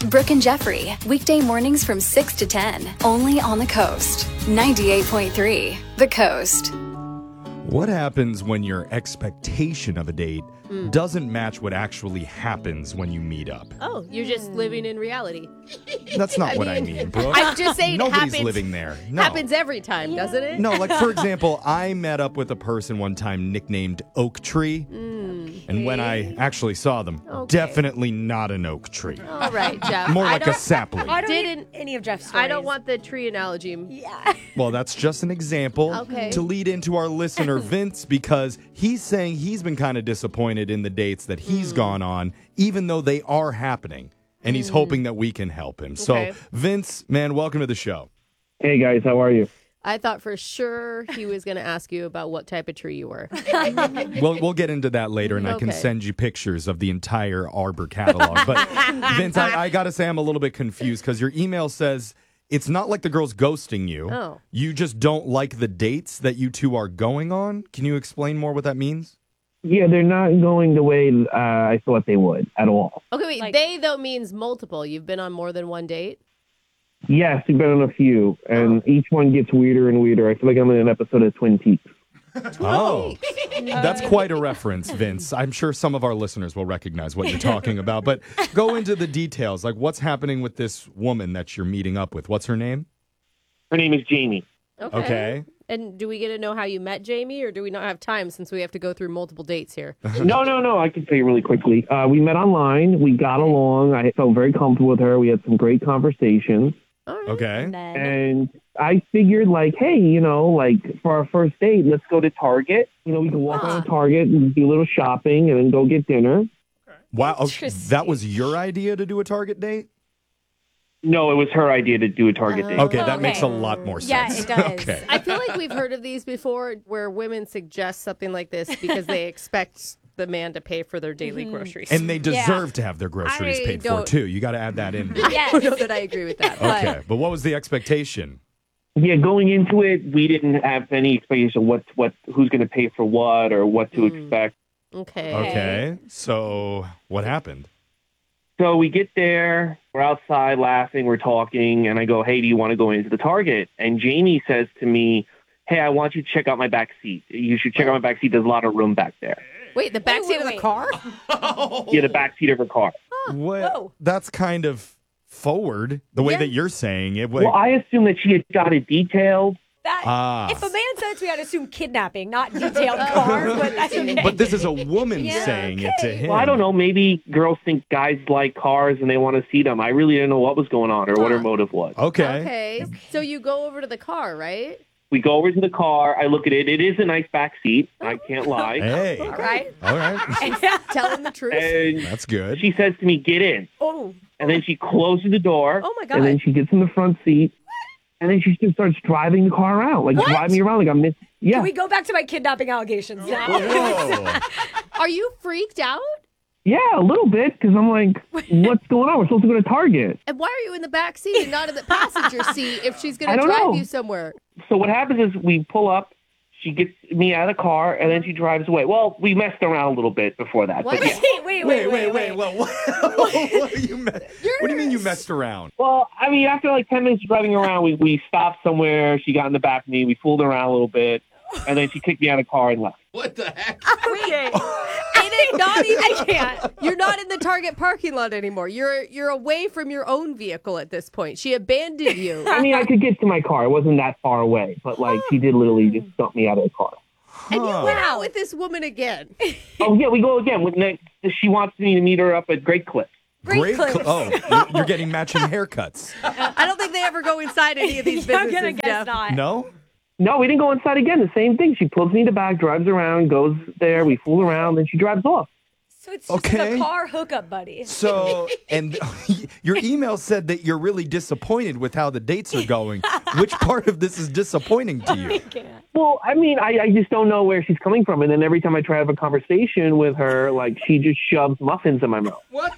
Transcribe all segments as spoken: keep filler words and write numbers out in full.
Brooke and Jeffrey, weekday mornings from six to ten, only on the Coast. ninety-eight point three, The Coast. What happens when your expectation of a date mm. doesn't match what actually happens when you meet up? Oh, you're just living in reality. That's not I what mean, I mean, Brooke. I'm just saying Nobody's it happens, living there. No. Happens every time, yeah. doesn't it? No, like, for example, I met up with a person one time nicknamed Oak Tree. Mm, and when I actually saw them, okay. definitely not an oak tree. All right, Jeff. More like a sapling. I don't Didn't need any of Jeff's stories. I don't want the tree analogy. Yeah. Well, that's just an example okay. to lead into our listener, Vince, because he's saying he's been kind of disappointed in the dates that he's mm. gone on, even though they are happening. And he's mm. hoping that we can help him. Okay. So, Vince, man, welcome to the show. Hey, guys. How are you? I thought for sure he was going to ask you about what type of tree you were. We'll, we'll get into that later, and okay. I can send you pictures of the entire Arbor catalog. But, Vince, I, I got to say I'm a little bit confused because your email says it's not like the girl's ghosting you. Oh. You just don't like the dates that you two are going on. Can you explain more what that means? Yeah, they're not going the way uh, I thought they would at all. Okay, wait. Like, they, though, means multiple. You've been on more than one date? Yes, we've been on a few, and each one gets weirder and weirder. I feel like I'm in an episode of Twin Peaks. Oh, that's quite a reference, Vince. I'm sure some of our listeners will recognize what you're talking about. But go into the details. Like, what's happening with this woman that you're meeting up with? What's her name? Her name is Jamie. Okay. Okay. And do we get to know how you met Jamie, or do we not have time since we have to go through multiple dates here? no, no, no. I can tell you really quickly. Uh, we met online. We got along. I felt very comfortable with her. We had some great conversations. All right. Okay. And then, And I figured, like, hey, you know, like, for our first date, let's go to Target. You know, we can walk Ah. around Target and do a little shopping and then go get dinner. Wow. oh, Interesting. That was your idea to do a Target date? No, it was her idea to do a Target date. Okay, that Okay. makes a lot more Yeah, sense. it does. Okay. I feel like we've heard of these before where women suggest something like this because they expect the man to pay for their daily groceries. And they deserve to have their groceries I paid for, don't- too. You got to add that in. I don't know that I agree with that. but- Okay, but what was the expectation? Yeah, going into it, we didn't have any expectation of what, what, who's going to pay for what or what to Mm. expect. Okay. Okay, so what happened? So we get there, we're outside laughing, we're talking, and I go, hey, do you want to go into the Target? And Jamie says to me, hey, I want you to check out my back seat. You should check out my back seat. There's a lot of room back there. Wait, the back Wait, seat wait, of the wait. car? Yeah, the back seat of her car. What? whoa. That's kind of forward, the way Yeah. that you're saying it. Well, I assumed that she had got it detailed. that, Ah. if a man said it to me, I'd assume kidnapping, not detailed car. But that's okay. But this is a woman Yeah, saying it to him. Well, I don't know. Maybe girls think guys like cars and they want to see them. I really didn't know what was going on or what her motive was. Okay. Okay. So you go over to the car, right? We go over to the car. I look at it. It is a nice back seat. I can't lie. Hey. All right. All right. Tell him the truth. And That's good. she says to me, get in. Oh. And then she closes the door. Oh, my God. And then she gets in the front seat. And then she just starts driving the car around, like What? driving me around like I'm miss. Yeah. Can we go back to my kidnapping allegations now? Whoa. Are you freaked out? Yeah, a little bit, because I'm like, what's going on? We're supposed to go to Target. And why are you in the back seat and not in the passenger seat if she's going I to don't drive know. you somewhere? So what happens is we pull up, she gets me out of the car, and then she drives away. Well, we messed around a little bit before that. What? But yeah. wait, wait, Wait, wait, wait, wait. What, what, what, do you me- what do you mean you messed around? Well, I mean, after like ten minutes of driving around, we, we stopped somewhere. She got in the back of me. We fooled around a little bit, and then she kicked me out of the car and left. What the heck? Okay. It ain't not even. I can't. You're not in the Target parking lot anymore. You're you're away from your own vehicle at this point. She abandoned you. I mean, I could get to my car. It wasn't that far away, but like she did literally just dump me out of the car. And you Huh. went out with this woman again. Oh yeah, we go again. With next, she wants me to meet her up at Great Clips. Great cl- clips. oh, you're- you're getting matching haircuts. I don't think they ever go inside any of these I'm businesses. gonna guess Jeff. not. No? No, we didn't go inside again. The same thing. She pulls me in the back, drives around, goes there. We fool around, then she drives off. So it's just Okay. a car hookup, buddy. So, and your email said that you're really disappointed with how the dates are going. Which part of this is disappointing to you? Can't. Well, I mean, I, I just don't know where she's coming from. And then every time I try to have a conversation with her, like, she just shoves muffins in my mouth. What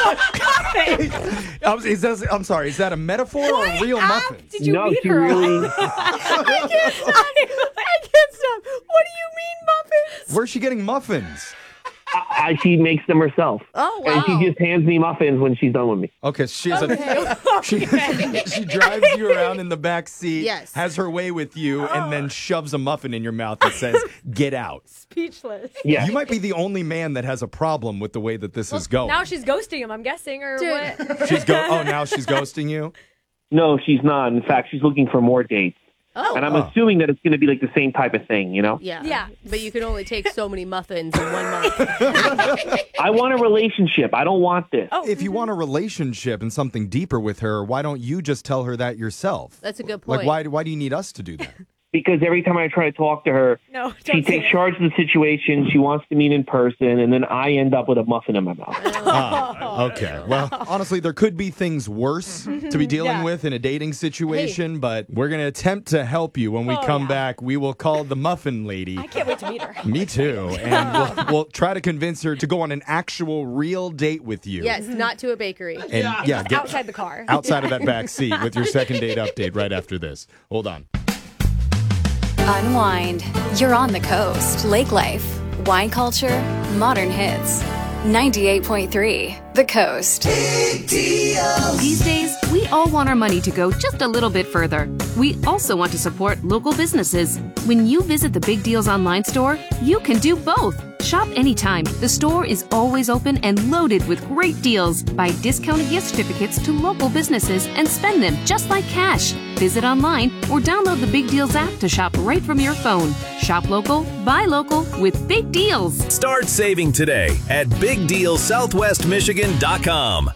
the? I'm, is that, I'm sorry, is that a metaphor or a real muffin? Did you no, meet she her? really... I can't stop. I can't stop. What do you mean, muffins? Where's she getting muffins? I, I, she makes them herself. Oh, wow. And she just hands me muffins when she's done with me. Okay, she has Okay. a she, she drives you around in the back seat, Yes. has her way with you, and then shoves a muffin in your mouth and says, "Get out." Speechless. Yeah. You might be the only man that has a problem with the way that this is going. Now she's ghosting him, I'm guessing, or Dude. what? she's go. Oh, now she's ghosting you. No, she's not. In fact, she's looking for more dates. Oh. And I'm Oh. assuming that it's going to be like the same type of thing, you know? Yeah. Yeah. But you can only take so many muffins in one month. I want a relationship. I don't want this. Oh, If you want a relationship and something deeper with her, why don't you just tell her that yourself? That's a good point. Like, why? Why do you need us to do that? Because every time I try to talk to her, no, she don't say takes it. charge of the situation. She wants to meet in person, and then I end up with a muffin in my mouth. Ah, okay. Well, honestly, there could be things worse to be dealing Yeah. with in a dating situation, but we're going to attempt to help you. When we Oh, come yeah. back, we will call the Muffin Lady. I can't wait to meet her. Me too. And we'll, we'll try to convince her to go on an actual real date with you. Yes, not to a bakery. And yeah, get Outside the car. outside of that back seat with your second date update right after this. Hold on. Unwind. You're on the coast. Lake life, wine culture, modern hits. ninety-eight point three The Coast. These days, we all want our money to go just a little bit further. We also want to support local businesses. When you visit the Big Deals online store, you can do both. Shop anytime. The store is always open and loaded with great deals. Buy discounted gift certificates to local businesses and spend them just like cash. Visit online or download the Big Deals app to shop right from your phone. Shop local, buy local with Big Deals. Start saving today at big deal southwest michigan dot com.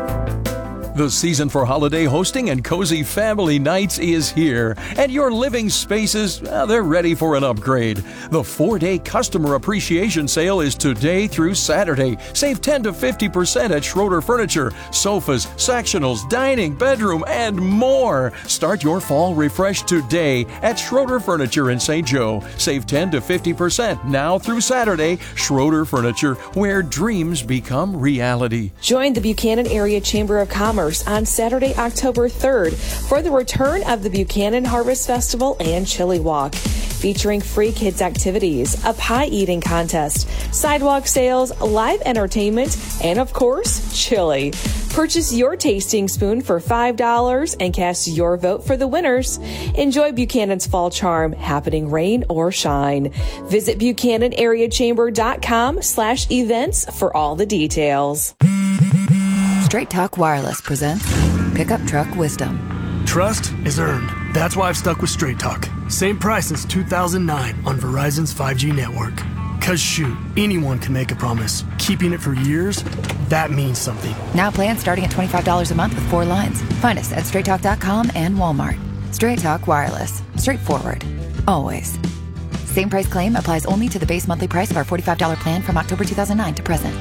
The season for holiday hosting and cozy family nights is here, and your living spaces, well, they're ready for an upgrade. The four-day customer appreciation sale is today through Saturday. Save ten to fifty percent at Schroeder Furniture, sofas, sectionals, dining, bedroom, and more. Start your fall refresh today at Schroeder Furniture in Saint Joe. Save ten to fifty percent now through Saturday. Schroeder Furniture, where dreams become reality. Join the Buchanan Area Chamber of Commerce on Saturday, October third for the return of the Buchanan Harvest Festival and Chili Walk, featuring free kids activities, a pie eating contest, sidewalk sales, live entertainment, and of course, chili. Purchase your tasting spoon for five dollars and cast your vote for the winners. Enjoy Buchanan's fall charm, happening rain or shine. Visit Buchanan Area Chamber dot com slash events for all the details. Straight Talk Wireless presents Pickup Truck Wisdom. Trust is earned. That's why I've stuck with Straight Talk. Same price since two thousand nine on Verizon's five G network. Cause shoot, anyone can make a promise. Keeping it for years, that means something. Now plans starting at twenty-five dollars a month with four lines. Find us at straight talk dot com and Walmart. Straight Talk Wireless. Straightforward. Always. Same price claim applies only to the base monthly price of our forty-five dollars plan from October two thousand nine to present.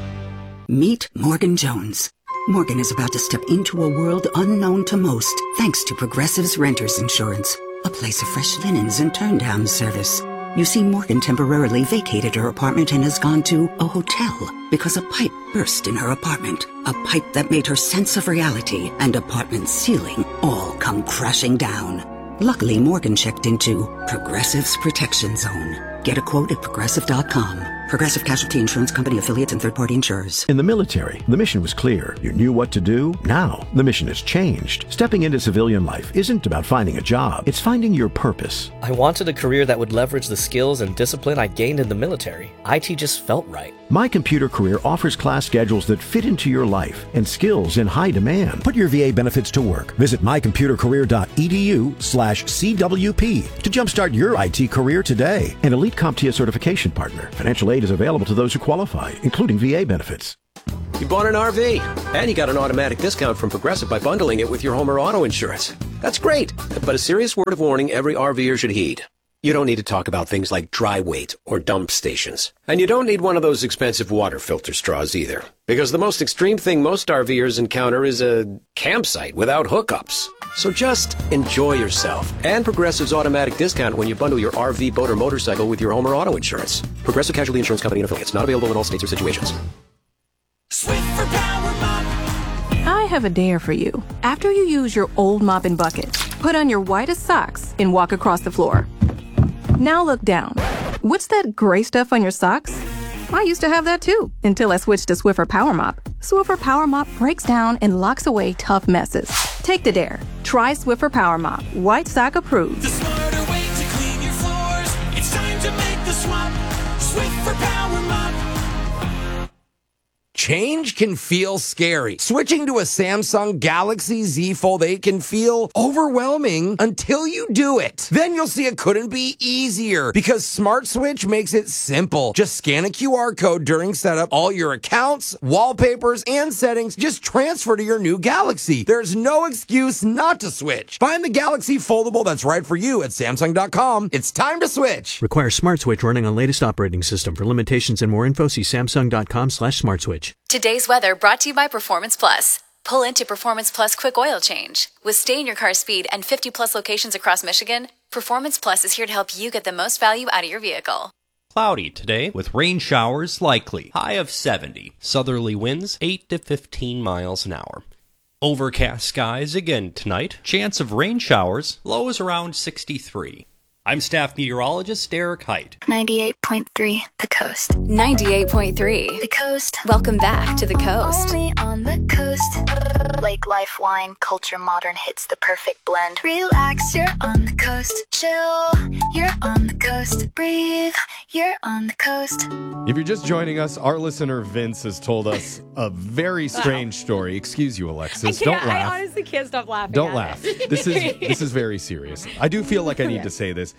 Meet Morgan Jones. Morgan is about to step into a world unknown to most, thanks to Progressive's Renters Insurance, a place of fresh linens and turn-down service. You see, Morgan temporarily vacated her apartment and has gone to a hotel because a pipe burst in her apartment. A pipe that made her sense of reality and apartment ceiling all come crashing down. Luckily, Morgan checked into Progressive's Protection Zone. Get a quote at progressive dot com. Progressive Casualty Insurance Company, affiliates, and third-party insurers. In the military, the mission was clear. You knew what to do. Now, the mission has changed. Stepping into civilian life isn't about finding a job. It's finding your purpose. I wanted a career that would leverage the skills and discipline I gained in the military. I T just felt right. My Computer Career offers class schedules that fit into your life and skills in high demand. Put your V A benefits to work. Visit my computer career dot e d u slash C W P to jumpstart your I T career today. An elite CompTIA certification partner. Financial aid is available to those who qualify, including V A benefits. You bought an R V, and you got an automatic discount from Progressive by bundling it with your home or auto insurance. That's great, but a serious word of warning every RVer should heed. You don't need to talk about things like dry weight or dump stations. And you don't need one of those expensive water filter straws either. Because the most extreme thing most RVers encounter is a campsite without hookups. So just enjoy yourself and Progressive's automatic discount when you bundle your R V, boat, or motorcycle with your home or auto insurance. Progressive Casualty Insurance Company and affiliates. Not available in all states or situations. I have a dare for you. After you use your old mop and bucket, put on your whitest socks and walk across the floor. Now look down. What's that gray stuff on your socks? I used to have that too, until I switched to Swiffer Power Mop. Swiffer Power Mop breaks down and locks away tough messes. Take the dare. Try Swiffer Power Mop. White Sock approved. The smarter way to clean your floors. It's time to make the swap. Swiffer Power Mop. Change can feel scary. Switching to a Samsung Galaxy Z Fold eight can feel overwhelming until you do it. Then you'll see it couldn't be easier because Smart Switch makes it simple. Just scan a Q R code during setup. All your accounts, wallpapers, and settings just transfer to your new Galaxy. There's no excuse not to switch. Find the Galaxy Foldable that's right for you at Samsung dot com. It's time to switch. Requires Smart Switch running on latest operating system. For limitations and more info, see Samsung dot com slash Smart Switch. Today's weather brought to you by Performance Plus. Pull into Performance Plus Quick Oil Change. With stay in your car speed and fifty plus locations across Michigan, Performance Plus is here to help you get the most value out of your vehicle. Cloudy today with rain showers likely. High of seventy. Southerly winds eight to fifteen miles an hour. Overcast skies again tonight. Chance of rain showers. Lows around sixty-three. I'm staff meteorologist Derek Height. ninety-eight point three The Coast. ninety-eight point three The Coast. Welcome back to The Coast. Only on the coast. Lake Life Wine, culture modern hits the perfect blend. Relax, you're on the coast. Chill, you're on the coast. Breathe, you're on the coast. If you're just joining us, our listener Vince has told us a very strange story. Excuse you, Alexis. I Don't can't- laugh. I honestly can't stop laughing. Don't at laugh. it. This is this is very serious. I do feel like I need Okay. to say this.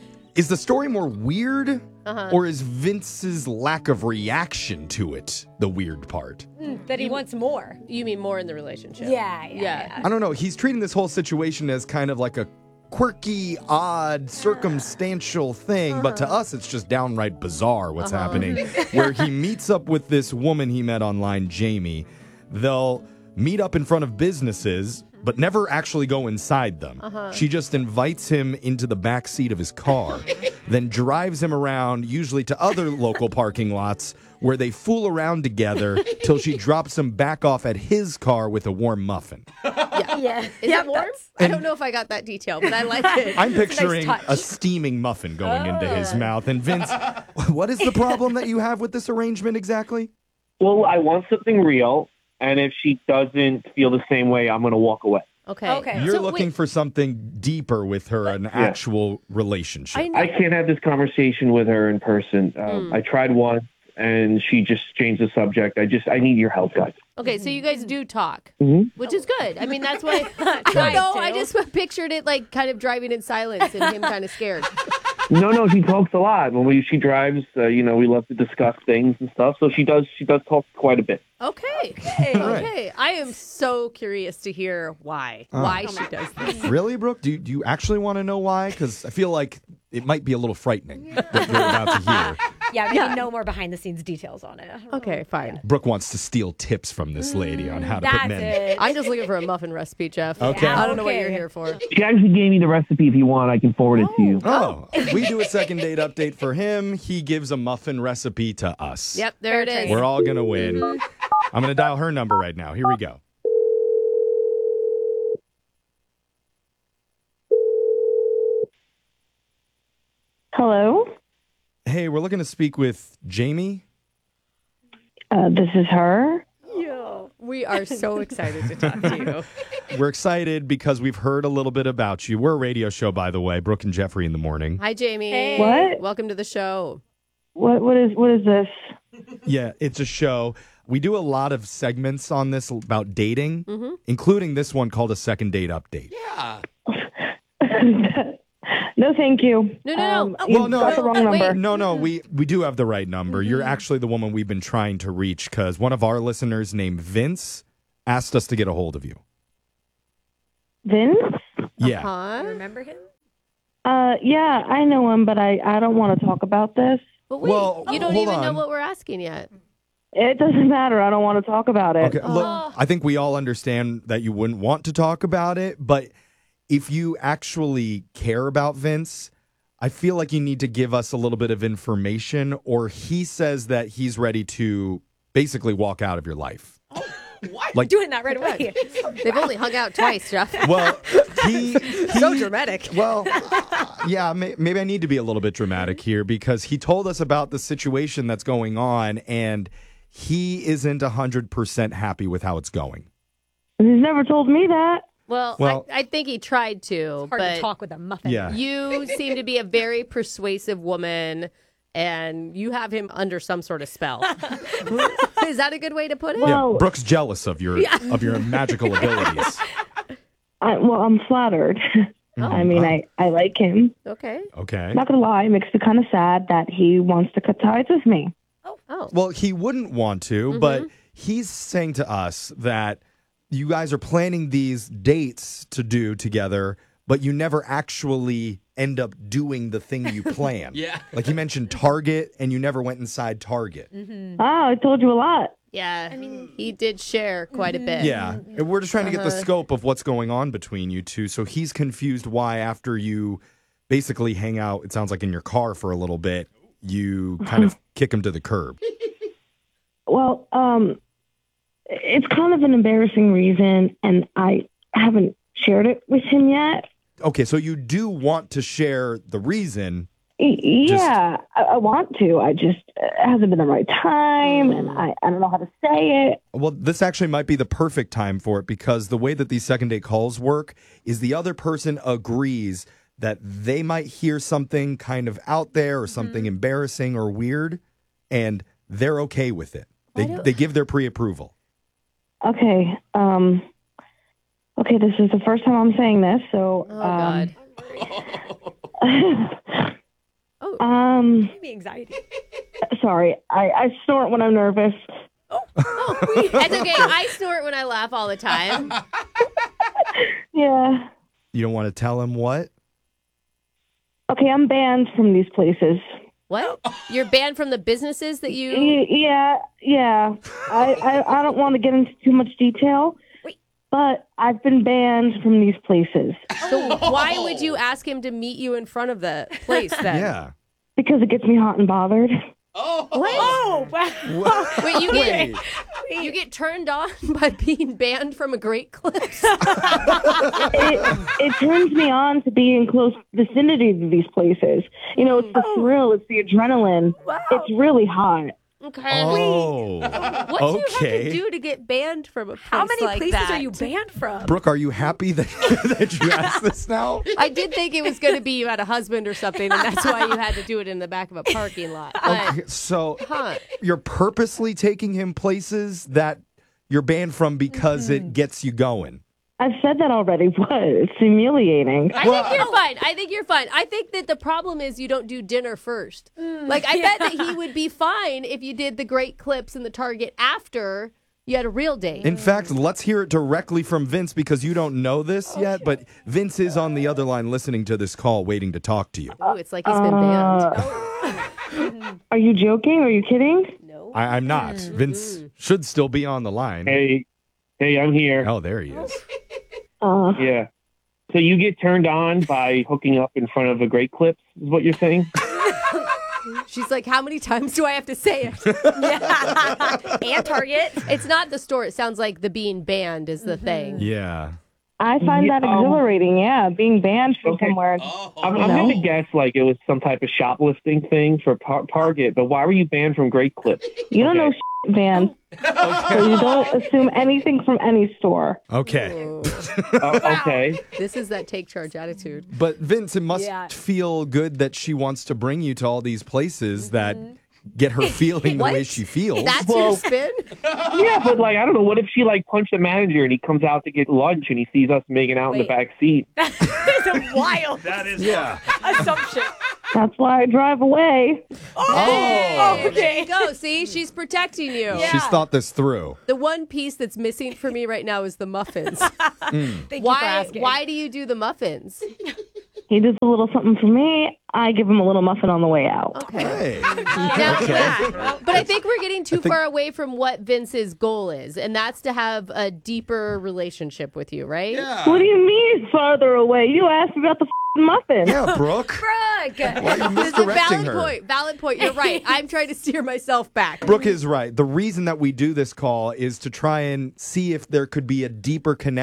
Is the story more weird, Uh-huh. or is Vince's lack of reaction to it the weird part? Mm, that he wants more. You mean more in the relationship? Yeah, yeah, yeah. I don't know. He's treating this whole situation as kind of like a quirky, odd, circumstantial thing, but to us, it's just downright bizarre what's Uh-huh. happening. Where he meets up with this woman he met online, Jamie. They'll meet up in front of businesses, but never actually go inside them. Uh-huh. She just invites him into the back seat of his car, then drives him around, usually to other local parking lots, where they fool around together till she drops him back off at his car with a warm muffin. Yeah. Yeah. Is Yep, it warm? I don't know if I got that detail, but I like it. I'm It's a nice picturing touch. a steaming muffin going into his Oh. mouth. And Vince, what is the problem that you have with this arrangement exactly? Well, I want something real, and if she doesn't feel the same way, I'm going to walk away. Okay. Okay. You're So, looking wait, for something deeper with her, an actual relationship. I know. I can't have this conversation with her in person. Um, Hmm. I tried once, and she just changed the subject. I just, I need your help, guys. Okay, so you guys do talk, Mhm. which is good. I mean, that's why. I Tries don't know. to. I just pictured it like kind of driving in silence and him kind of scared. No, no, she talks a lot. When we, she drives, uh, you know, we love to discuss things and stuff. So she does, she does talk quite a bit. Okay. Okay. Okay. I am so curious to hear why. Oh. Why she does this. Really, Brooke? Do, do you actually want to know why? Because I feel like it might be a little frightening what you're about to hear. Yeah, maybe no more behind the scenes details on it. Okay, fine. Brooke wants to steal tips from this lady on how to put That's men. it. I'm just looking for a muffin recipe, Jeff. Okay. I don't know what Okay. you're here for. She actually gave me the recipe. If you want, I can forward it to you. Oh, we do a second date update for him. He gives a muffin recipe to us. Yep, there it is. We're all going to win. I'm going to dial her number right now. Here we go. Hello, Hey, we're looking to speak with Jamie. uh, this is her. Yeah. We are so excited to talk to you. We're excited because we've heard a little bit about you. We're a radio show, by the way, Brooke and Jeffrey in the morning. Hi, Jamie. Hey. What? Welcome to the show. What? What is? What is this? Yeah, it's a show. We do a lot of segments on this about dating, Mm-hmm. including this one called a second date update. Yeah. No, thank you. No, no, no. Um, you Well, no, got the wrong number. No, no, we, we do have the right number. You're actually the woman we've been trying to reach because one of our listeners named Vince asked us to get a hold of you. Vince? Yeah. Huh? Remember him? Uh, yeah, I know him, but I, I don't want to talk about this. But wait, Well, you don't hold even know on. what we're asking yet. It doesn't matter. I don't want to talk about it. Okay, look, I think we all understand that you wouldn't want to talk about it, but if you actually care about Vince, I feel like you need to give us a little bit of information, or he says that he's ready to basically walk out of your life. Like, doing that right away. They've only hung out twice, Jeff. well, he, he So dramatic. Well, yeah, may, maybe I need to be a little bit dramatic here because he told us about the situation that's going on, and he isn't one hundred percent happy with how it's going. He's never told me that. Well, Well- I, I think he tried to, Hard but to talk with a muffin. Yeah. you seem to be a very persuasive woman, and you have him under some sort of spell. Is that a good way to put it? yeah, Brooke's jealous of your of your magical abilities. I, well, I'm flattered. I mean, I, I like him. Okay. Okay. Not gonna lie, it makes me kind of sad that he wants to cut ties with me. Oh. Well, he wouldn't want to, but he's saying to us that you guys are planning these dates to do together, but you never actually end up doing the thing you plan. Yeah. Like he mentioned Target, and you never went inside Target. Oh, I told you a lot. Yeah. I mean, he did share quite a bit. Yeah. And we're just trying to get the Uh-huh. scope of what's going on between you two. So he's confused why after you basically hang out, it sounds like in your car for a little bit, you kind of kick him to the curb. Well, um, it's kind of an embarrassing reason, and I haven't shared it with him yet. Okay, so you do want to share the reason. Y- Yeah, I, I want to. I just it hasn't been the right time, and I, I don't know how to say it. Well, this actually might be the perfect time for it because the way that these second date calls work is the other person agrees that they might hear something kind of out there or something embarrassing or weird, and they're okay with it. They they give their pre-approval. Okay. Um. Okay, this is the first time I'm saying this, so. Oh, um, God. um. Give me anxiety. Sorry, I, I snort when I'm nervous. That's okay. I snort when I laugh all the time. Yeah. You don't want to tell him what? Okay, I'm banned from these places. What? You're banned from the businesses that you... Y- Yeah, yeah. I, I, I don't want to get into too much detail, but I've been banned from these places. So why would you ask him to meet you in front of the place then? Yeah. Because it gets me hot and bothered. What? Oh, wow. Wait, you Wait. get you get turned on by being banned from a Great Clips? it, it turns me on to be in close vicinity to these places. You know, it's the thrill, it's the adrenaline. It's really hot. Okay. Oh, What do you have okay. to do to get banned from a place How many like places that? are you banned from? Brooke, are you happy that, that you asked this now? I did think it was going to be you had a husband or something, and that's why you had to do it in the back of a parking lot. But, Okay, so huh. you're purposely taking him places that you're banned from because it gets you going. I've said that already. What? It's humiliating. I think you're fine. I think you're fine. I think that the problem is you don't do dinner first. Like, I bet that he would be fine if you did the Great Clips and the Target after you had a real date. In fact, let's hear it directly from Vince because you don't know this yet, but Vince is on the other line listening to this call, waiting to talk to you. Oh, it's like he's been banned. Uh, Are you joking? Are you kidding? I, I'm not. Vince should still be on the line. Hey, hey, I'm here. Oh, there he is. Uh, Yeah. So you get turned on by hooking up in front of a Great Clips, is what you're saying? She's like, how many times do I have to say it? And Target. It's not the store. It sounds like the being banned is the thing. Yeah. I find that Yeah, um, exhilarating. Yeah, being banned from Okay. somewhere. I'm, you I'm know? going to guess like it was some type of shoplifting thing for Tar- Target, but why were you banned from Great Clips? You don't Okay. know shit, Van. So you don't assume anything from any store. Okay. Uh, okay. This is that take charge attitude. But Vince, it must Yeah. feel good that she wants to bring you to all these places that get her feeling the way What? she feels. That's your spin? Yeah, but like I don't know. What if she like punched the manager and he comes out to get lunch and he sees us making out in the Wait. back seat? That's a wild yeah. assumption. That's why I drive away. Oh, okay. There you go. See, she's protecting you. She's thought this through. The one piece that's missing for me right now is the muffins. Thank you for Why? asking. Why do you do the muffins? He does a little something for me. I give him a little muffin on the way out. Okay. Now- Okay. But I think we're getting too far away from what Vince's goal is, and that's to have a deeper relationship with you, right? What do you mean farther away? You asked me about the f***ing muffin. Yeah, Brooke. Brooke! Why are you This is a misdirecting valid her? point. Valid point. You're right. I'm trying to steer myself back. Brooke is right. The reason that we do this call is to try and see if there could be a deeper connection